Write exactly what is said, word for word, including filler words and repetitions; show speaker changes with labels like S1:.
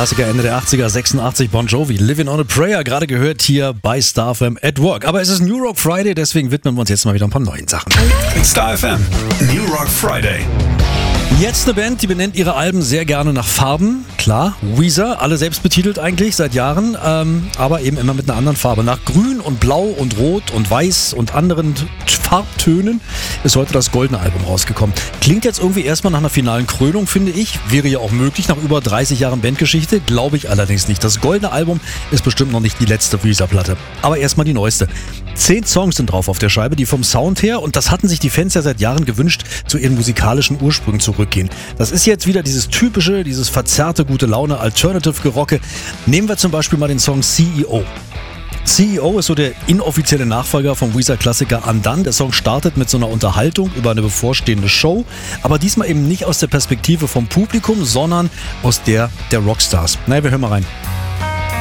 S1: Klassiker Ende der achtziger, sechsundachtzig, Bon Jovi, Living on a Prayer, gerade gehört hier bei Star F M at Work. Aber es ist New Rock Friday, deswegen widmen wir uns jetzt mal wieder ein paar neuen Sachen.
S2: Star F M, New Rock Friday.
S1: Jetzt eine Band, die benennt ihre Alben sehr gerne nach Farben. Klar, Weezer, alle selbst betitelt eigentlich seit Jahren, ähm, aber eben immer mit einer anderen Farbe. Nach Grün und Blau und Rot und Weiß und anderen Farbtönen ist heute das goldene Album rausgekommen. Klingt jetzt irgendwie erstmal nach einer finalen Krönung, finde ich. Wäre ja auch möglich nach über dreißig Jahren Bandgeschichte, glaube ich allerdings nicht. Das goldene Album ist bestimmt noch nicht die letzte Weezer-Platte. Aber erstmal die neueste. Zehn Songs sind drauf auf der Scheibe, die vom Sound her, und das hatten sich die Fans ja seit Jahren gewünscht, zu ihren musikalischen Ursprüngen zurückgehen. Das ist jetzt wieder dieses typische, dieses verzerrte, gute Laune, Alternative-Gerocke. Nehmen wir zum Beispiel mal den Song C E O. C E O ist so der inoffizielle Nachfolger vom Weezer-Klassiker Undone. Der Song startet mit so einer Unterhaltung über eine bevorstehende Show, aber diesmal eben nicht aus der Perspektive vom Publikum, sondern aus der der Rockstars. Naja, wir hören mal rein.